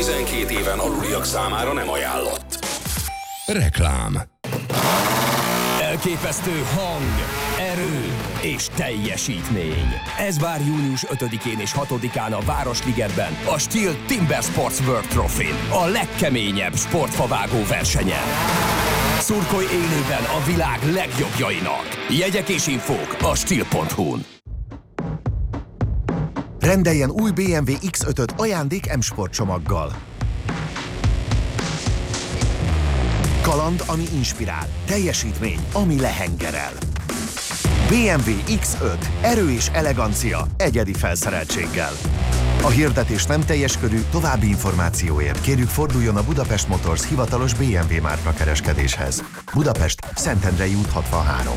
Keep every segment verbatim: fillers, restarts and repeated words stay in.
tizenkét éven aluliak számára nem ajánlott. Reklám. Elképesztő hang, erő és teljesítmény. Ez vár június ötödikén és hatodikán a Városligetben, a Steel Timber Sports World Trophy-n, a legkeményebb sportfavágó versenyen. Szurkolj élőben a világ legjobbjainak. Jegyek és infók a steel pont hu-n. Rendeljen új bé em vé iksz ötöt ajándék M-Sport csomaggal. Kaland, ami inspirál. Teljesítmény, ami lehengerel. bé em vé iksz öt. Erő és elegancia egyedi felszereltséggel. A hirdetés nem teljes körű, további információért kérjük forduljon a Budapest Motors hivatalos bé em vé márka kereskedéshez. Budapest, Szentendrei út hatvanhárom.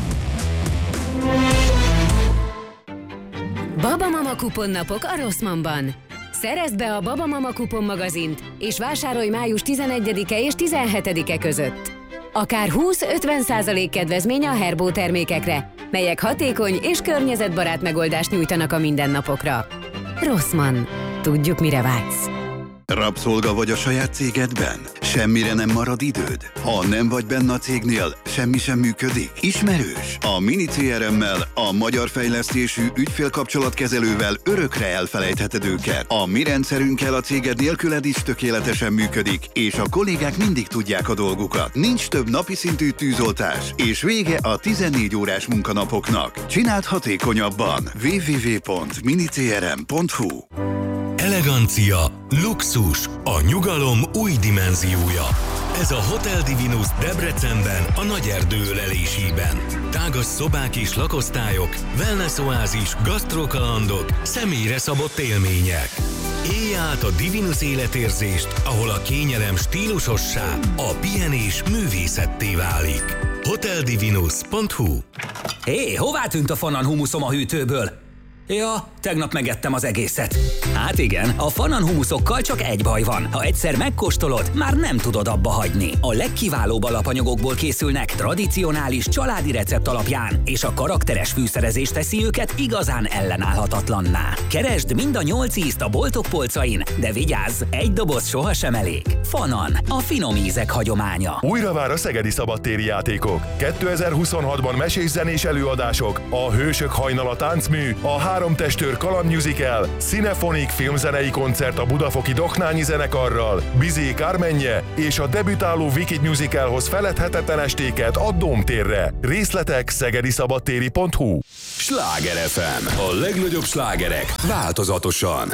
Babamama kuponnapok a Rossmannban. Szerezd be a Babamama kupon magazint, és vásárolj május tizenegyedike és tizenhetedike között. Akár húsz-ötven százalék kedvezmény a Herbo termékekre, melyek hatékony és környezetbarát megoldást nyújtanak a mindennapokra. Rossmann. Tudjuk, mire vágysz. Rabszolga vagy a saját cégedben? Semmire nem marad időd? Ha nem vagy benne a cégnél, semmi sem működik? Ismerős? A Mini cé er em-mel, a magyar fejlesztésű ügyfélkapcsolatkezelővel örökre elfelejtheted őket. A mi rendszerünkkel a céged nélküled is tökéletesen működik, és a kollégák mindig tudják a dolgukat. Nincs több napi szintű tűzoltás, és vége a tizennégy órás munkanapoknak. Csináld hatékonyabban. double-u double-u double-u pont mini c r m pont h u. Elegancia, luxus, a nyugalom új dimenziója. Ez a Hotel Divinus Debrecenben, a Nagyerdő ölelésében. Tágas szobák és lakosztályok, wellness oázis, gasztrokalandok, személyre szabott élmények. Élj át a Divinus életérzést, ahol a kényelem stílusossá, a pihenés művészetté válik. hotel divinus pont h u. Hé, hová tűnt a Fanan humuszom a hűtőből? Ja, tegnap megettem az egészet. Hát igen, a Fanan humuszokkal csak egy baj van. Ha egyszer megkóstolod, már nem tudod abba hagyni. A legkiválóbb alapanyagokból készülnek, tradicionális családi recept alapján, és a karakteres fűszerezés teszi őket igazán ellenállhatatlanná. Keresd mind a nyolc ízt a boltok polcain, de vigyázz, egy doboz sohasem elég. Fanan, a finom ízek hagyománya. Újra vár a szegedi szabadtéri játékok. kétezer-huszonhatban mesés zenés előadások, a Hősök hajnala táncmű, a Három testőr kaland musical, Cinefonik filmzenei koncert a budafoki Doknányi zenekarral, Bizé Kármenje és a debütáló Wicked musicalhoz feledhetetlen estéket a Dómtérre. Részletek szegediszabadtéri pont h u. Sláger ef em. A legnagyobb slágerek változatosan.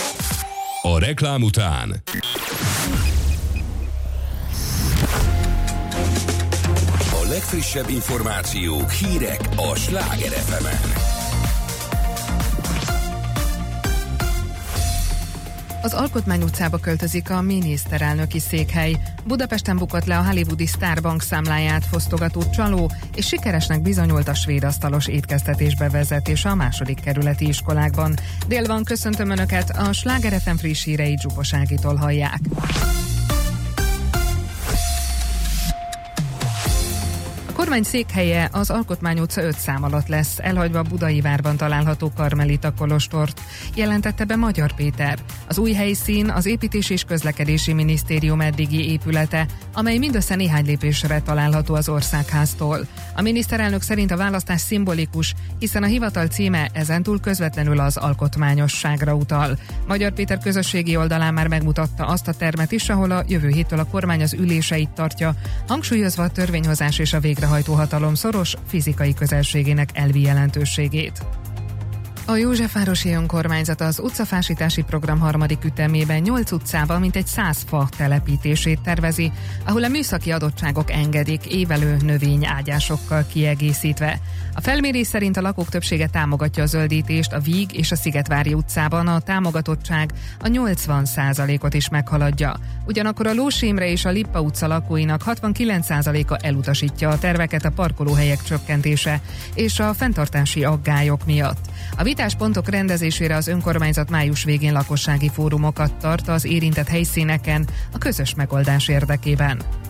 A reklám után A legfrissebb információk, hírek a Sláger ef emen. Az Alkotmány utcába költözik a miniszterelnöki székhely. Budapesten bukott le a hollywoodi sztár bankszámláját fosztogató csaló, és sikeresnek bizonyult a svéd asztalos étkeztetés bevezetése a második kerületi iskolákban. Délvan köszöntöm Önöket, a Sláger ef em friss híreit Zsupos Ágitól hallják. A kormány székhelye az Alkotmány utca öt szám alatt lesz, elhagyva a Budai várban található Karmelita kolostort, jelentette be Magyar Péter. Az új helyszín az Építési és Közlekedési Minisztérium eddigi épülete, amely mindössze néhány lépésre található az Országháztól. A miniszterelnök szerint a választás szimbolikus, hiszen a hivatal címe ezentúl közvetlenül az alkotmányosságra utal. Magyar Péter közösségi oldalán már megmutatta azt a termet is, ahol a jövő héttől a kormány az üléseit tartja, hangsúlyozva a törvényhozás és a végrehajtó hatalom szoros fizikai közelségének elvi jelentőségét. A Józsefvárosi Önkormányzat az utcafásítási program harmadik ütemében nyolc utcában mintegy száz fa telepítését tervezi, ahol a műszaki adottságok engedik, évelő növényágyásokkal kiegészítve. A felmérés szerint a lakók többsége támogatja a zöldítést, a Víg és a Szigetvári utcában a támogatottság a nyolcvan százalékot is meghaladja. Ugyanakkor a Lós Imre és a Lippa utca lakóinak hatvankilenc százaléka elutasítja a terveket a parkolóhelyek csökkentése és a fenntartási aggályok miatt. A vitáspontok rendezésére az önkormányzat május végén lakossági fórumokat tart az érintett helyszíneken a közös megoldás érdekében.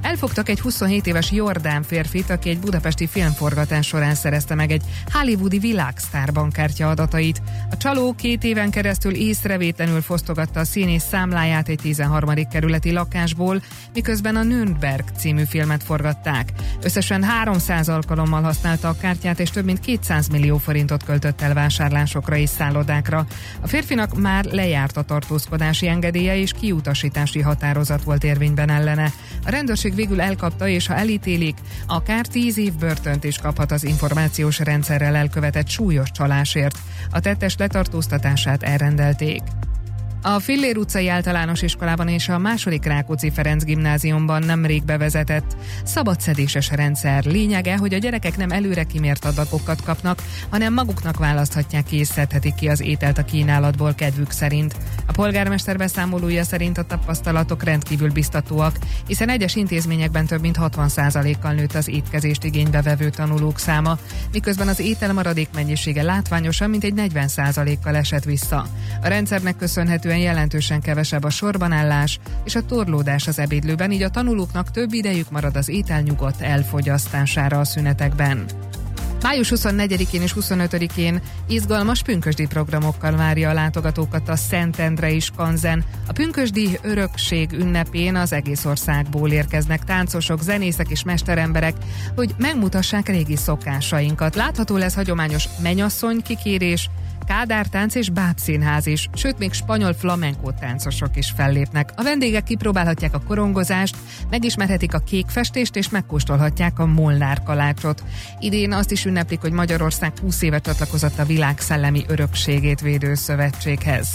Elfogtak egy huszonhét éves jordán férfit, aki egy budapesti filmforgatás során szerezte meg egy hollywoodi világsztár bankkártya adatait. A csaló két éven keresztül észrevétlenül fosztogatta a színész számláját egy tizenharmadik kerületi lakásból, miközben a Nürnberg című filmet forgatták. Összesen háromszáz alkalommal használta a kártyát, és több mint kétszáz millió forintot költött el vásárlásokra és szállodákra. A férfinak már lejárt a tartózkodási engedélye, és kiutasítási határozat volt érvényben ellene. A rendőrség végül elkapta, és ha elítélik, akár tíz év börtönt is kaphat az információs rendszerrel elkövetett súlyos csalásért. A tettes letartóztatását elrendelték. A Fillér utcai általános iskolában és a második Rákóczi Ferenc gimnáziumban nemrég bevezetett szabadszedéses rendszer lényege, hogy a gyerekek nem előre kimért adagokat kapnak, hanem maguknak választhatják ki és szedhetik ki az ételt a kínálatból kedvük szerint. A polgármester beszámolója szerint a tapasztalatok rendkívül biztatóak, hiszen egyes intézményekben több mint hatvan százalékkal nőtt az étkezést igénybe vevő tanulók száma, miközben az étel maradék mennyisége látványosan mintegy negyven százalékkal esett vissza. A rendszernek köszönhetően jelentősen kevesebb a sorbanállás és a torlódás az ebédlőben, így a tanulóknak több idejük marad az étel nyugodt elfogyasztására a szünetekben. május huszonnegyedikén és huszonötödikén izgalmas pünkösdi programokkal várja a látogatókat a Szentendrei Skanzen. A pünkösdi örökség ünnepén az egész országból érkeznek táncosok, zenészek és mesteremberek, hogy megmutassák régi szokásainkat. Látható lesz hagyományos mennyasszony kikérés, kádártánc és bábszínház is, sőt még spanyol flamenco táncosok is fellépnek. A vendégek kipróbálhatják a korongozást, megismerhetik a kékfestést és megkóstolhatják a Molnár kalácsot. Idén azt is ünneplik, hogy Magyarország húsz éve csatlakozott a világ szellemi örökségét védő szövetséghez.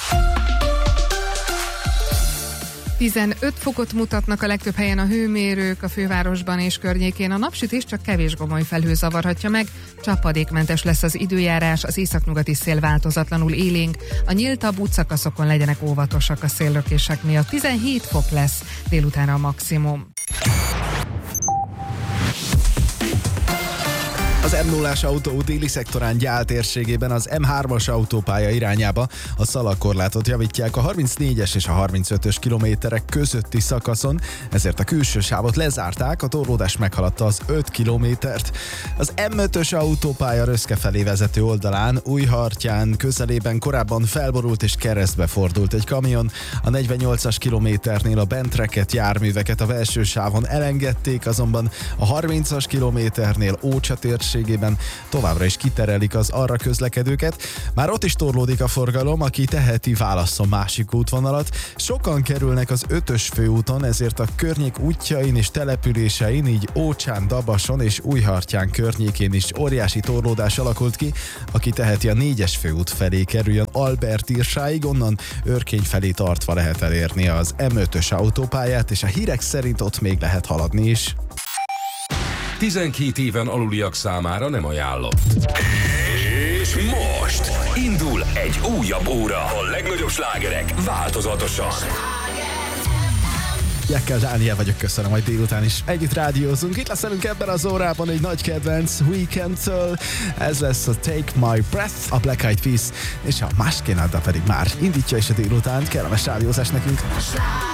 tizenöt fokot mutatnak a legtöbb helyen a hőmérők a fővárosban és környékén. A napsütés csak kevés gomoly felhő zavarhatja meg, csapadékmentes lesz az időjárás, az északnyugati szél változatlanul élénk, a nyíltabb útszakaszokon legyenek óvatosak a széllökések miatt. tizenhét fok lesz délután a maximum. Az em nullás autó déli szektorán Gyál térségében az em hármas autópálya irányába a szalagkorlátot javítják a harmincnégyes és a harmincötös kilométerek közötti szakaszon, ezért a külső sávot lezárták, a torlódás meghaladta az öt kilométert. Az em ötös autópálya Röszke felé vezető oldalán Újhartyán közelében korábban felborult és keresztbe fordult egy kamion, a negyvennyolcas kilométernél a bent rekedt járműveket a belső sávon elengedték, azonban a harmincas kilométernél Ócsa térség továbbra is kiterelik az arra közlekedőket. Már ott is torlódik a forgalom, aki teheti, válasszon másik útvonalat. Sokan kerülnek az ötös főúton, ezért a környék útjain és településein, így Ócsán, Dabason és Újhartyán környékén is óriási torlódás alakult ki. Aki teheti, a négyes főút felé kerüljön Albert Irsáig, onnan Örkény felé tartva lehet elérni az em ötös autópályát, és a hírek szerint ott még lehet haladni is. tizenkét éven aluliak számára nem ajánlott. És most indul egy újabb óra. A legnagyobb slágerek változatosan. Jekkel Dániel vagyok, köszönöm, hogy délután is együtt rádiózunk. Itt lesz velünk ebben az órában egy nagy kedvenc Weekendtől. Ez lesz a Take My Breath, a Black Eyed Peas, és a Más Canada pedig már indítja is a délután. Kellemes rádiózás nekünk.